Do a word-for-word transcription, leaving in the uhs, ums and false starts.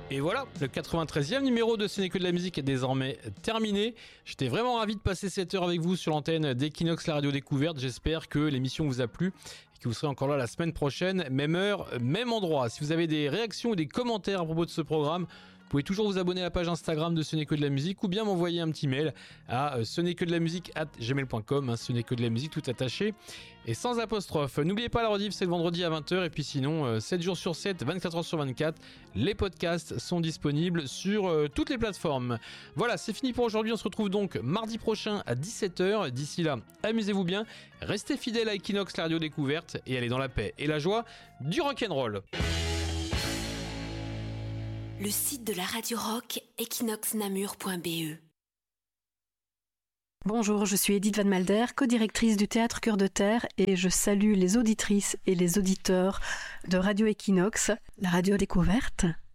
Et voilà, le quatre-vingt-treizième numéro de Ce n'est que de la musique est désormais terminé. J'étais vraiment ravi de passer cette heure avec vous sur l'antenne d'Equinox, la radio découverte. J'espère que l'émission vous a plu et que vous serez encore là la semaine prochaine, même heure, même endroit. Si vous avez des réactions ou des commentaires à propos de ce programme, vous pouvez toujours vous abonner à la page Instagram de Ce n'est que de la musique ou bien m'envoyer un petit mail à ce n'est que de la musique arobase gmail point com, hein, ce n'est que de la musique tout attaché et sans apostrophe. N'oubliez pas la rediff, c'est le vendredi à vingt heures et puis sinon sept jours sur sept, vingt-quatre heures sur vingt-quatre, les podcasts sont disponibles sur euh, toutes les plateformes. Voilà, c'est fini pour aujourd'hui, on se retrouve donc mardi prochain à dix-sept heures. D'ici là, amusez-vous bien, restez fidèles à Equinox, la radio découverte et allez dans la paix et la joie du rock'n'roll. Le site de la radio rock, equinox namur point b e. Bonjour, je suis Edith Van Malder, co-directrice du Théâtre Cœur de Terre et je salue les auditrices et les auditeurs de Radio Equinox, la radio découverte.